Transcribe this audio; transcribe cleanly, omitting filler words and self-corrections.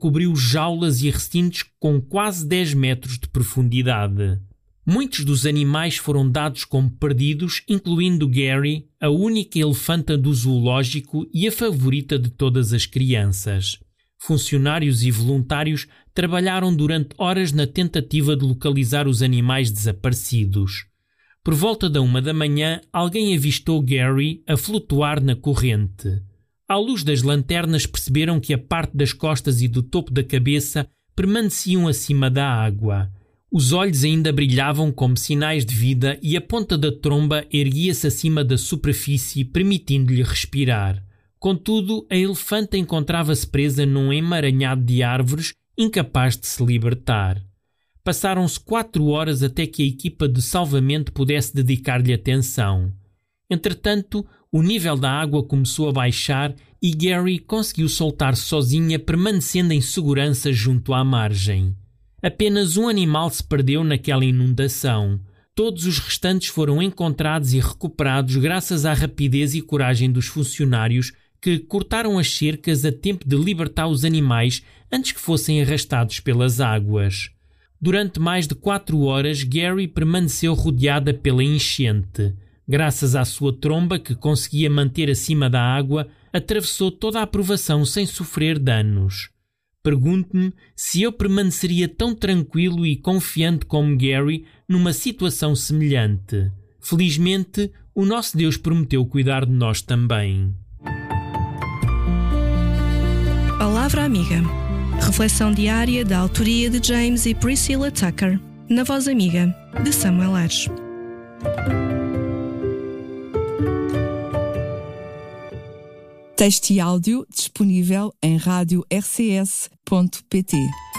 cobriu jaulas e recintos com quase 10 metros de profundidade. Muitos dos animais foram dados como perdidos, incluindo Gary, a única elefanta do zoológico e a favorita de todas as crianças. Funcionários e voluntários trabalharam durante horas na tentativa de localizar os animais desaparecidos. Por volta da 1 da manhã, alguém avistou Gary a flutuar na corrente. À luz das lanternas perceberam que a parte das costas e do topo da cabeça permaneciam acima da água. Os olhos ainda brilhavam como sinais de vida e a ponta da tromba erguia-se acima da superfície, permitindo-lhe respirar. Contudo, a elefanta encontrava-se presa num emaranhado de árvores, incapaz de se libertar. Passaram-se 4 horas até que a equipa de salvamento pudesse dedicar-lhe atenção. Entretanto, o nível da água começou a baixar e Gary conseguiu soltar-se sozinha, permanecendo em segurança junto à margem. Apenas um animal se perdeu naquela inundação. Todos os restantes foram encontrados e recuperados graças à rapidez e coragem dos funcionários que cortaram as cercas a tempo de libertar os animais antes que fossem arrastados pelas águas. Durante mais de 4 horas, Gary permaneceu rodeada pela enchente. Graças à sua tromba, que conseguia manter acima da água, atravessou toda a provação sem sofrer danos. Pergunto-me se eu permaneceria tão tranquilo e confiante como Gary numa situação semelhante. Felizmente, o nosso Deus prometeu cuidar de nós também. Palavra Amiga. Reflexão diária da autoria de James e Priscilla Tucker, na voz amiga de Samuel Ares. Texto e áudio disponível em radio-rcs.pt.